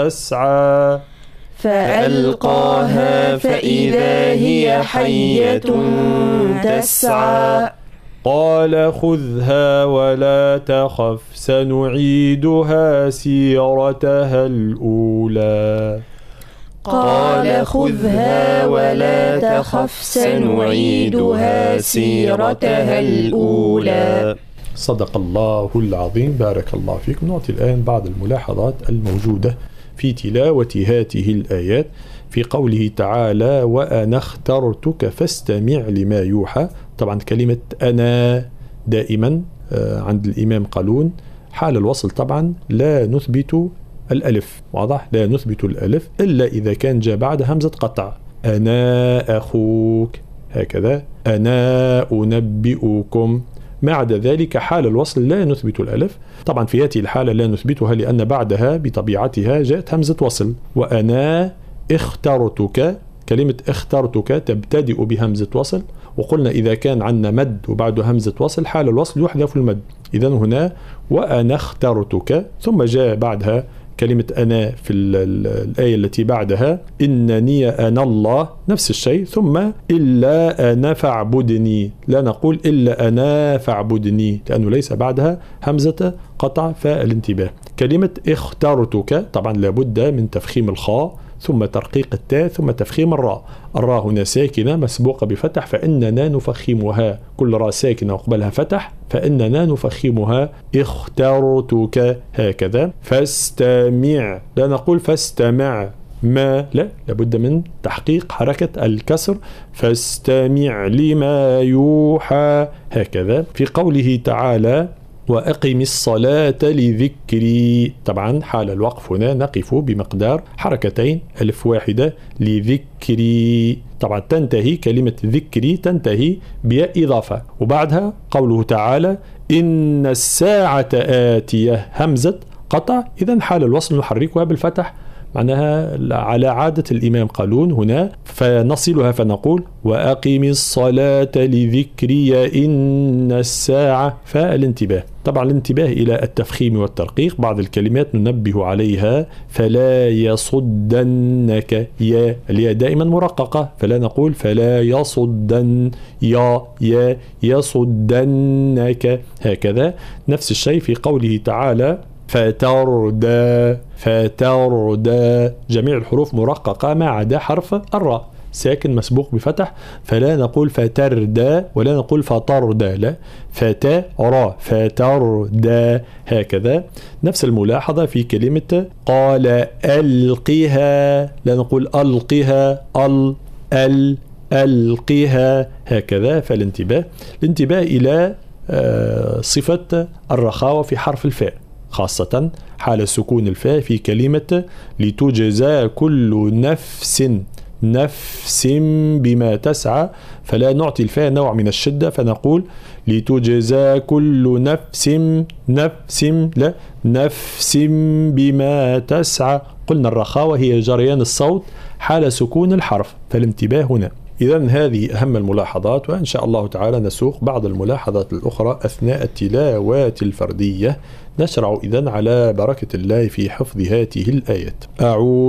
تسعى فألقاها فإذا هي حية تسعى قال خذها ولا تخف سنعيدها سيرتها الأولى قال خذها ولا تخف سنعيدها سيرتها الأولى. صدق الله العظيم. بارك الله فيكم. نعطي الآن بعض الملاحظات الموجودة في تلاوة هذه الآيات. في قوله تعالى وأنا اخترتك فاستمع لما يوحى. طبعا كلمة أنا دائما عند الإمام قالون حال الوصل طبعا لا نثبت الألف. واضح؟ لا نثبت الألف إلا إذا كان جاء بعد همزة قطع. أنا أخوك هكذا. أنا أنبئكم. ما عدا ذلك حال الوصل لا نثبت الألف. طبعا في هذه الحالة لا نثبتها لأن بعدها بطبيعتها جاءت همزة وصل. وأنا اخترتك. كلمة اخترتك تبتدئ بهمزة وصل، وقلنا إذا كان عندنا مد وبعده همزة وصل حال الوصل يحذف المد. إذن هنا وأنا اخترتك ثم جاء بعدها كلمة أنا في الآية التي بعدها إنني أنا الله نفس الشيء. ثم إلا أنا فاعبدني. لا نقول إلا أنا فاعبدني لأنه ليس بعدها همزة قطع. فالانتباه. كلمة اخترتك طبعا لابد من تفخيم الخاء ثم ترقيق التاء ثم تفخيم الراء. الراء هنا ساكنة مسبوقة بفتح فإننا نفخمها. كل راء ساكنة وقبلها فتح فإننا نفخمها. اخترتك هكذا. فاستمع. لا نقول فاستمع ما، لا، لابد من تحقيق حركة الكسر. فاستمع لما يوحى هكذا. في قوله تعالى وأقم الصلاة لذكري. طبعا حال الوقف هنا نقف بمقدار حركتين ألف واحدة لذكري. طبعا تنتهي كلمة ذكري تنتهي بياء إضافة وبعدها قوله تعالى إن الساعة آتية همزة قطع. إذن حال الوصل نحركها بالفتح معناها على عادة الإمام قالون هنا. فنصلها فنقول وأقم الصلاة لذكري إن الساعة. فالانتباه. طبعا الانتباه إلى التفخيم والترقيق. بعض الكلمات ننبه عليها. فلا يصدنك. يا الياء دائما مرققة فلا نقول فلا يصدن يا يصدنك هكذا. نفس الشيء في قوله تعالى فتردى. جميع الحروف مرققة ما عدا حرف الراء ساكن مسبوق بفتح. فلا نقول فتردى ولا نقول فتردى، لا، فترى فتردى هكذا. نفس الملاحظة في كلمة قال ألقها. لا نقول ألقها ألقها هكذا. فالانتباه إلى صفة الرخاوة في حرف الفاء خاصة حال سكون الفاء في كلمة لتجزى كل نفس بما تسعى. فلا نعطي الفاء نوع من الشدة فنقول لتجزى كل نفس بما تسعى. قلنا الرخاوة هي جريان الصوت حال سكون الحرف. فالانتباه هنا. إذن هذه أهم الملاحظات وإن شاء الله تعالى نسوق بعض الملاحظات الأخرى أثناء التلاوات الفردية. نشرع إذن على بركة الله في حفظ هذه الآيات. أعوذ